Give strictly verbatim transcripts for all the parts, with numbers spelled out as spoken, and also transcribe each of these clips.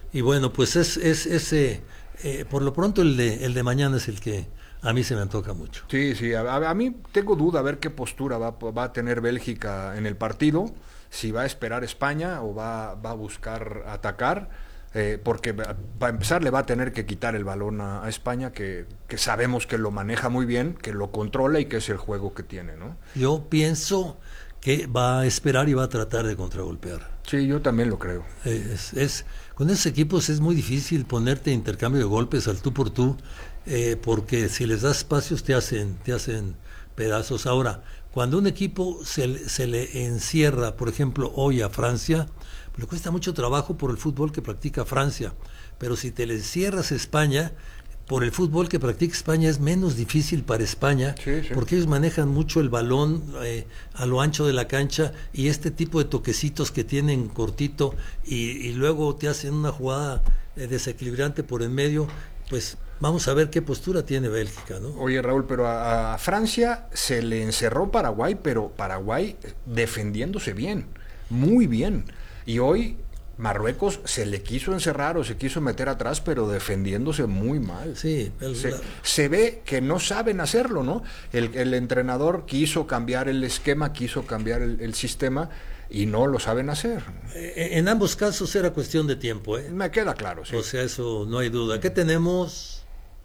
Y bueno, pues es, es ese, eh, por lo pronto el de, el de mañana es el que a mí se me antoja mucho. Sí, sí, a, a mí tengo duda a ver qué postura va, va a tener Bélgica en el partido, si va a esperar España o va, va a buscar atacar, eh, porque para empezar le va a tener que quitar el balón a, a España, que, que sabemos que lo maneja muy bien, que lo controla y que es el juego que tiene, ¿no? Yo pienso que va a esperar y va a tratar de contragolpear. Sí, yo también lo creo. Es, es, con esos equipos es muy difícil ponerte intercambio de golpes al tú por tú, eh, porque si les das espacios te hacen, te hacen pedazos. Ahora, cuando un equipo se, se le encierra, por ejemplo, hoy a Francia, le cuesta mucho trabajo por el fútbol que practica Francia, pero si te le encierras a España, por el fútbol que practica España es menos difícil para España, sí, sí. porque ellos manejan mucho el balón eh, a lo ancho de la cancha y este tipo de toquecitos que tienen cortito y, y luego te hacen una jugada eh, desequilibrante por en medio, pues vamos a ver qué postura tiene Bélgica, ¿no? Oye, Raúl, pero a, a Francia se le encerró Paraguay, pero Paraguay defendiéndose bien, muy bien. Y hoy Marruecos se le quiso encerrar o se quiso meter atrás, pero defendiéndose muy mal. Sí, el, se, la... se ve que no saben hacerlo, ¿no? El, el entrenador quiso cambiar el esquema, quiso cambiar el, el sistema y no lo saben hacer. En ambos casos era cuestión de tiempo, ¿eh? Me queda claro, sí. O sea, eso no hay duda. ¿Qué tenemos?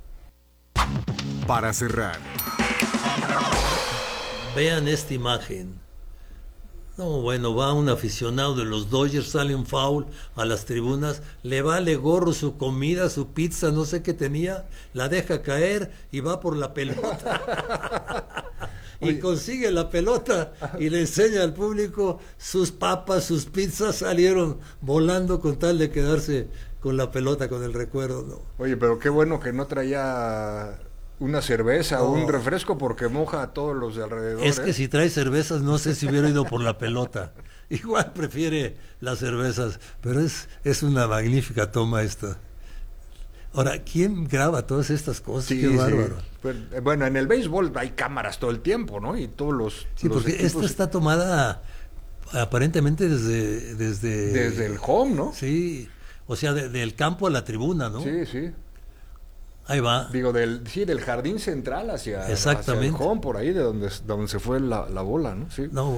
Para cerrar, vean esta imagen. No, bueno, va un aficionado de los Dodgers, sale un foul a las tribunas, le vale gorro su comida, su pizza, no sé qué tenía, la deja caer y va por la pelota. Y Oye. consigue la pelota y le enseña al público sus papas, sus pizzas salieron volando con tal de quedarse con la pelota, con el recuerdo, ¿no? Oye, pero qué bueno que no traía una cerveza o no. un refresco porque moja a todos los de alrededor. Es ¿eh? que si trae cervezas no sé si hubiera ido por la pelota. Igual prefiere las cervezas, pero es, es una magnífica toma esta. Ahora, ¿quién graba todas estas cosas? Sí, Qué sí. bárbaro. Pues, bueno, en el béisbol hay cámaras todo el tiempo, ¿no? Y todos los... Sí, los porque equipos... esta está tomada aparentemente desde... Desde, desde el home, ¿no? Sí, o sea, de, del campo a la tribuna, ¿no? Sí, sí. Ahí va. Digo, del, sí, del jardín central hacia, Exactamente. hacia el home, por ahí de donde, donde se fue la, la bola, ¿no? Sí. No.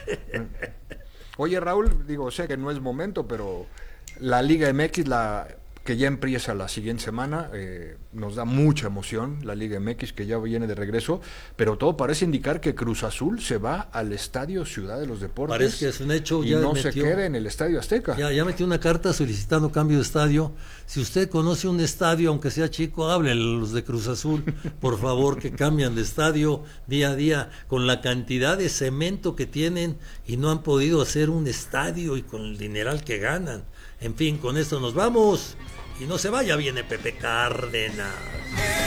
Oye, Raúl, digo, sé que no es momento, pero la Liga M X, la que ya empieza la siguiente semana, eh, nos da mucha emoción, la Liga M X que ya viene de regreso, pero todo parece indicar que Cruz Azul se va al Estadio Ciudad de los Deportes. Parece que es un hecho. Y ya no metió, se queda en el Estadio Azteca. Ya, ya metió una carta solicitando cambio de estadio. Si usted conoce un estadio, aunque sea chico, háblele a los de Cruz Azul, por favor, que cambian de estadio día a día, con la cantidad de cemento que tienen y no han podido hacer un estadio y con el dineral que ganan. En fin, con esto nos vamos. Y no se vaya, viene Pepe Cárdenas.